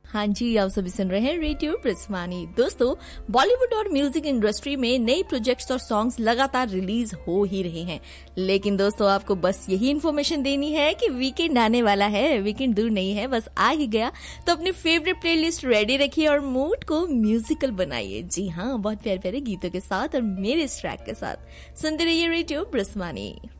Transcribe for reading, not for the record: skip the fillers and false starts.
हाँ जी, आप सभी सुन रहे हैं रेडियो ब्रिस्वानी। दोस्तों, बॉलीवुड और म्यूजिक इंडस्ट्री में नए प्रोजेक्ट्स और सॉन्ग्स लगातार रिलीज हो ही रहे हैं। लेकिन दोस्तों, आपको बस यही इन्फॉर्मेशन देनी है कि वीकेंड आने वाला है, वीकेंड दूर नहीं है, बस आ ही गया। तो अपनी फेवरेट प्लेलिस्ट रेडी रखिए और मूड को म्यूजिकल बनाइए। जी हाँ, बहुत प्यारे प्यारे गीतों के साथ और मेरे इस ट्रैक के साथ सुनते रहिए रेडियो ब्रिस्वानी।